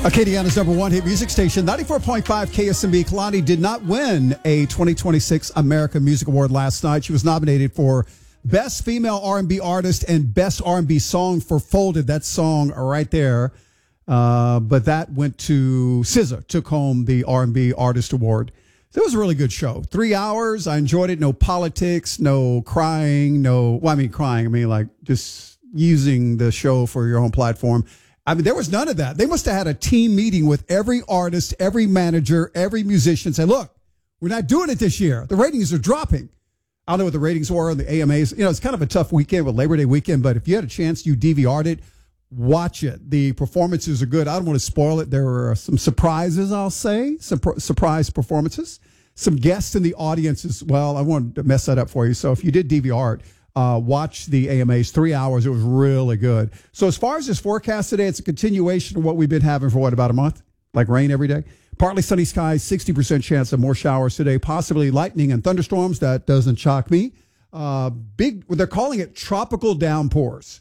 Acadiana's number one hit music station, 94.5 KSMB. Kalani did not win a 2026 American Music Award last night. She was nominated for Best Female R&B Artist and Best R&B Song for Folded. That song right there. But that went to SZA, took home the R&B Artist Award. So it was a really good show. 3 hours. I enjoyed it. No politics, no crying, crying. I mean, like just using the show for your own platform. I mean, there was none of that. They must have had a team meeting with every artist, every manager, every musician. Say, look, we're not doing it this year. The ratings are dropping. I don't know what the ratings were on the AMAs. You know, it's kind of a tough weekend with Labor Day weekend, but if you had a chance, you DVR'd it, watch it. The performances are good. I don't want to spoil it. There were some surprises, I'll say, some surprise performances. Some guests in the audience as well. I wanted to mess that up for you. So if you did DVR it, watch the AMAs, 3 hours. It was really good. So as far as this forecast today, it's a continuation of what we've been having for about a month, like rain every day. Partly sunny skies, 60% chance of more showers today, possibly lightning and thunderstorms. That doesn't shock me. They're calling it tropical downpours.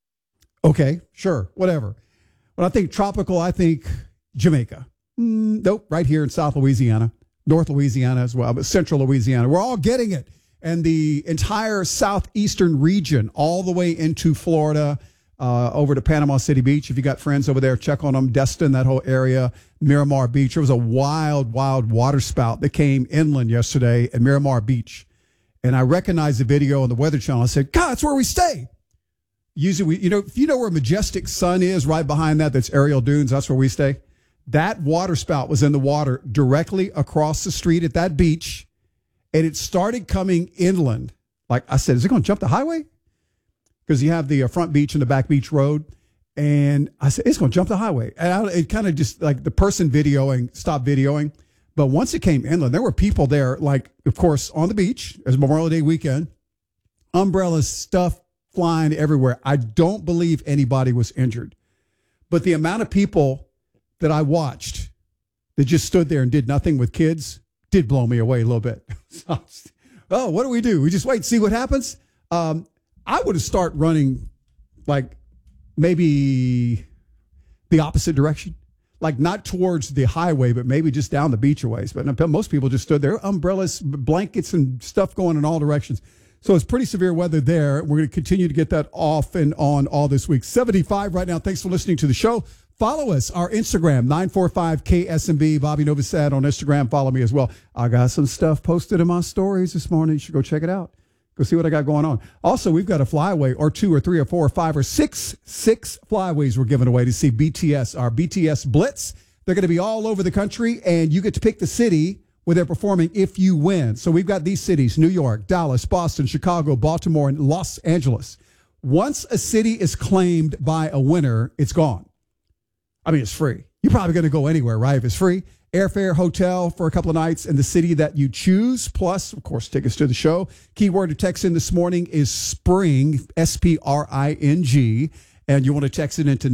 Okay, sure, whatever. When I think tropical, I think Jamaica. Nope, right here in South Louisiana, North Louisiana as well, but Central Louisiana. We're all getting it. And the entire southeastern region, all the way into Florida, over to Panama City Beach. If you got friends over there, check on them. Destin, that whole area, Miramar Beach. There was a wild, wild water spout that came inland yesterday at Miramar Beach. And I recognized the video on the Weather Channel. I said, God, that's where we stay. Usually, if you know where Majestic Sun is, right behind that's Ariel Dunes. That's where we stay. That water spout was in the water directly across the street at that beach. And it started coming inland. Like I said, is it going to jump the highway? Because you have the front beach and the back beach road. And I said, it's going to jump the highway. And it kind of just like the person videoing, stopped videoing. But once it came inland, there were people there, like, of course, on the beach as Memorial Day weekend, umbrellas, stuff flying everywhere. I don't believe anybody was injured. But the amount of people that I watched that just stood there and did nothing with kids did blow me away a little bit. Oh, what do? We just wait and see what happens? I would have started running like maybe the opposite direction, like not towards the highway, but maybe just down the beach a ways. But most people just stood there, umbrellas, blankets, and stuff going in all directions. So it's pretty severe weather there. We're going to continue to get that off and on all this week. 75 right now. Thanks for listening to the show. Follow us, our Instagram, 945KSMB. Bobby Novosad on Instagram. Follow me as well. I got some stuff posted in my stories this morning. You should go check it out. Go see what I got going on. Also, we've got a flyaway or 2 or 3 or 4 or 5 or 6 flyaways we're giving away to see BTS, our BTS Blitz. They're going to be all over the country, and you get to pick the city where they're performing if you win. So we've got these cities, New York, Dallas, Boston, Chicago, Baltimore, and Los Angeles. Once a city is claimed by a winner, it's gone. I mean, it's free. You're probably going to go anywhere, right? If it's free, airfare, hotel for a couple of nights in the city that you choose, plus, of course, tickets to the show. Keyword to text in this morning is SPRING, SPRING, and you want to text it into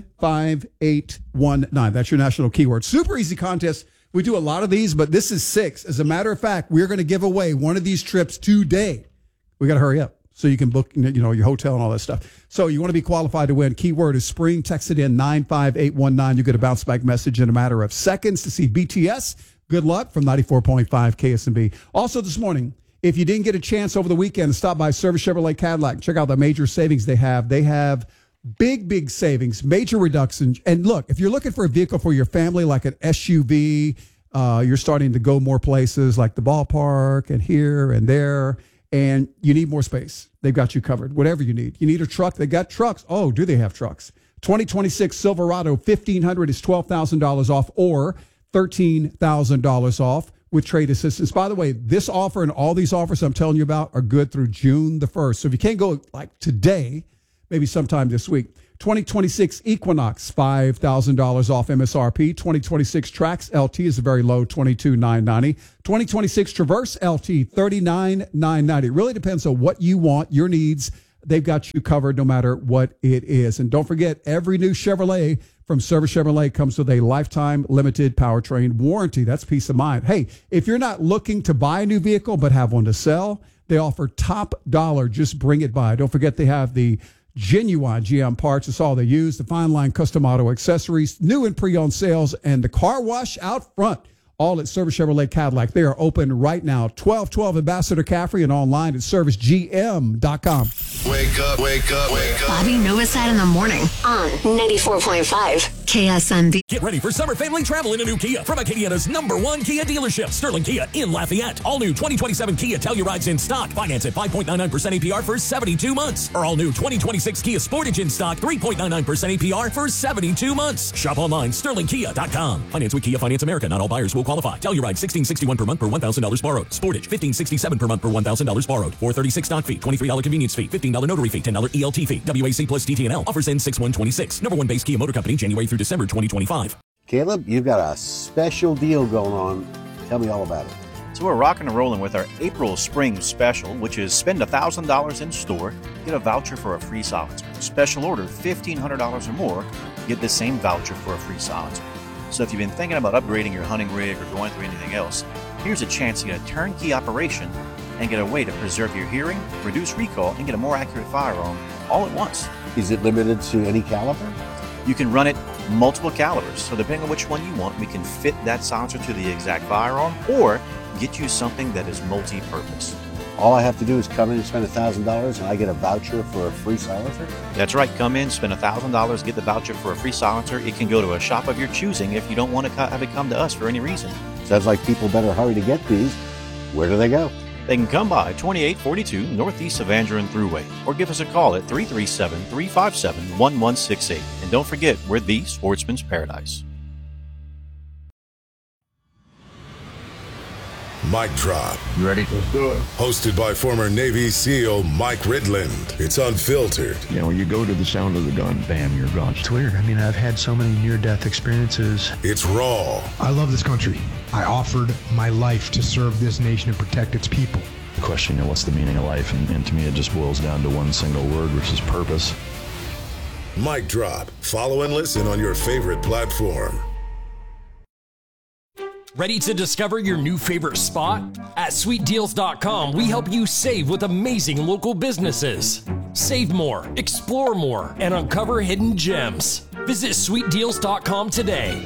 95819. That's your national keyword. Super easy contest. We do a lot of these, but this is 6. As a matter of fact, we're going to give away one of these trips today. We got to hurry up so you can book, your hotel and all that stuff. So you want to be qualified to win. Keyword is SPRING. Text it in 95819. You get a bounce back message in a matter of seconds to see BTS. Good luck from 94.5 KSMB. Also this morning, if you didn't get a chance over the weekend to stop by Service Chevrolet Cadillac, check out the major savings they have. They have big savings, major reductions. And look, if you're looking for a vehicle for your family, like an SUV, you're starting to go more places like the ballpark and here and there, and you need more space. They've got you covered, whatever you need. You need a truck, they got trucks. Oh, do they have trucks? 2026 Silverado, $1,500 is $12,000 off or $13,000 off with trade assistance. By the way, this offer and all these offers I'm telling you about are good through June the 1st. So if you can't go like today, maybe sometime this week. 2026 Equinox, $5,000 off MSRP. 2026 Trax LT is a very low, $22,990. 2026 Traverse LT, $39,990. It really depends on what you want, your needs. They've got you covered no matter what it is. And don't forget, every new Chevrolet from Service Chevrolet comes with a lifetime limited powertrain warranty. That's peace of mind. Hey, if you're not looking to buy a new vehicle but have one to sell, they offer top dollar. Just bring it by. Don't forget they have the genuine GM parts. It's all they use. The fine line custom auto accessories, new and pre-owned sales, and the car wash out front. All at Service Chevrolet Cadillac. They are open right now. 1212 Ambassador Caffrey and online at servicegm.com. Wake up, wake up, wake up. Bobby Novosad in the morning on 94.5 KSMB. Get ready for summer family travel in a new Kia from Acadiana's #1 Kia dealership, Sterling Kia in Lafayette. All new 2027 Kia Telluride's in stock. Finance at 5.99% APR for 72 months. Or all new 2026 Kia Sportage in stock, 3.99% APR for 72 months. Shop online, sterlingkia.com. Finance with Kia Finance America. Not all buyers will qualify. Telluride $1,661 per month per $1,000 borrowed. Sportage $1,567 per month per $1,000 borrowed. $436 stock fee, $23 convenience fee, $15 notary fee, $10 ELT fee. WAC plus TTNL. Offers end 6/1/26. #1 base Kia Motor Company, January through December 2025. Caleb, you've got a special deal going on. Tell me all about it. So we're rocking and rolling with our April Spring Special, which is spend $1,000 in store, get a voucher for a free silencer. Special order $1,500 or more, get the same voucher for a free silencer. So if you've been thinking about upgrading your hunting rig or going through anything else, here's a chance to get a turnkey operation and get a way to preserve your hearing, reduce recall, and get a more accurate firearm all at once. Is it limited to any caliber? You can run it multiple calibers, so depending on which one you want, we can fit that silencer to the exact firearm or get you something that is multi-purpose. All I have to do is come in and spend $1,000 and I get a voucher for a free silencer? That's right. Come in, spend $1,000, get the voucher for a free silencer. It can go to a shop of your choosing if you don't want to have it come to us for any reason. Sounds like people better hurry to get these. Where do they go? They can come by 2842 Northeast Evangeline Thruway or give us a call at 337-357-1168. And don't forget, we're the Sportsman's Paradise. Mic drop. You ready? Let's do it. Hosted by former Navy SEAL Mike Ridland. It's unfiltered. You know, when you go to the sound of the gun, bam, you're gone. It's weird. I mean, I've had so many near-death experiences. It's raw. I love this country. I offered my life to serve this nation and protect its people. The question, you know, what's the meaning of life? And to me, it just boils down to one single word, which is purpose. Mic drop. Follow and listen on your favorite platform. Ready to discover your new favorite spot? At sweetdeals.com, we help you save with amazing local businesses. Save more, explore more, and uncover hidden gems. Visit sweetdeals.com today.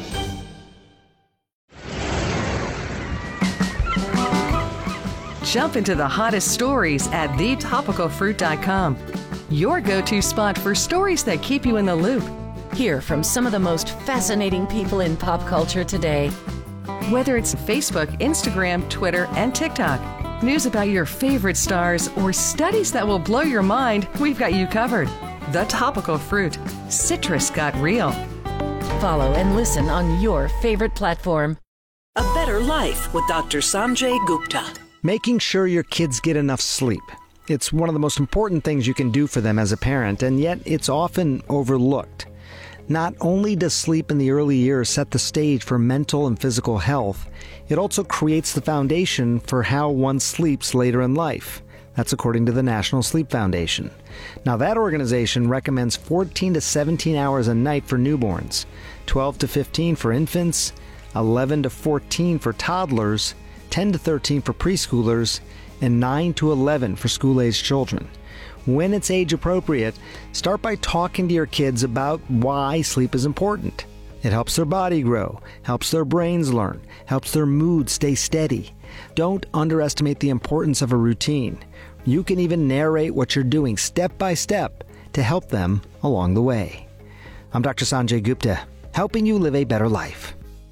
Jump into the hottest stories at thetopicalfruit.com. Your go-to spot for stories that keep you in the loop. Hear from some of the most fascinating people in pop culture today. Whether it's Facebook, Instagram, Twitter, and TikTok, news about your favorite stars, or studies that will blow your mind, we've got you covered. The Topical Fruit. Citrus got real. Follow and listen on your favorite platform. A Better Life with Dr. Sanjay Gupta. Making sure your kids get enough sleep. It's one of the most important things you can do for them as a parent, and yet it's often overlooked. Not only does sleep in the early years set the stage for mental and physical health, it also creates the foundation for how one sleeps later in life. That's according to the National Sleep Foundation. Now, that organization recommends 14 to 17 hours a night for newborns, 12 to 15 for infants, 11 to 14 for toddlers, 10 to 13 for preschoolers, and 9 to 11 for school-aged children. When it's age appropriate, start by talking to your kids about why sleep is important. It helps their body grow, helps their brains learn, helps their mood stay steady. Don't underestimate the importance of a routine. You can even narrate what you're doing step by step to help them along the way. I'm Dr. Sanjay Gupta, helping you live a better life.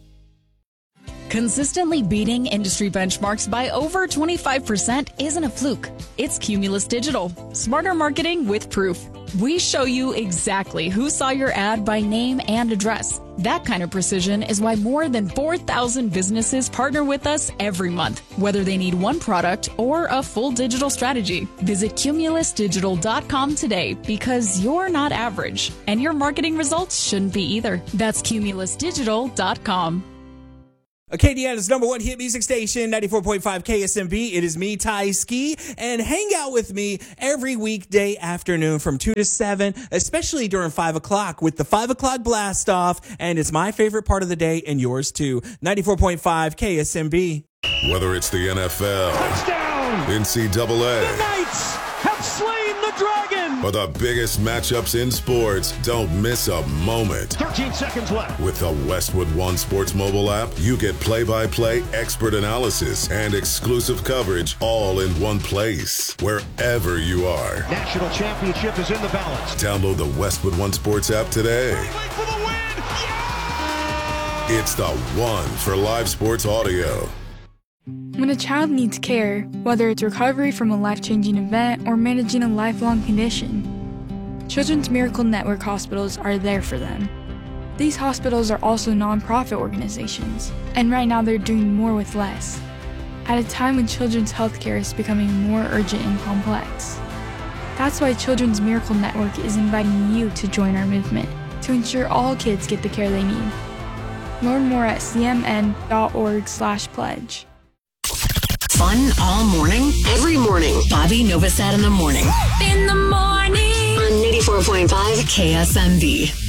Consistently beating industry benchmarks by over 25% isn't a fluke. It's Cumulus Digital. Smarter marketing with proof. We show you exactly who saw your ad by name and address. That kind of precision is why more than 4,000 businesses partner with us every month, whether they need one product or a full digital strategy. Visit cumulusdigital.com today because you're not average, and your marketing results shouldn't be either. That's cumulusdigital.com. Acadiana's #1 hit music station, 94.5 KSMB. It is me, Ty Ski, and hang out with me every weekday afternoon from 2 to 7, especially during 5 o'clock with the 5 o'clock blast off. And it's my favorite part of the day and yours too. 94.5 KSMB. Whether it's the NFL, touchdown, NCAA, the Knights have slain the dragon, or the biggest matchups in sports, don't miss a moment. 13 seconds left. With the Westwood One Sports mobile app, you get play-by-play expert analysis and exclusive coverage all in one place, wherever you are. National championship is in the balance. Download the Westwood One Sports app today. For the win! Yeah! It's the one for live sports audio. When a child needs care, whether it's recovery from a life-changing event or managing a lifelong condition, Children's Miracle Network hospitals are there for them. These hospitals are also nonprofit organizations, and right now they're doing more with less, at a time when children's healthcare is becoming more urgent and complex. That's why Children's Miracle Network is inviting you to join our movement to ensure all kids get the care they need. Learn more at cmn.org/pledge. Fun all morning, every morning. Bobby Novosad in the morning. In the morning. On 94.5 KSMB.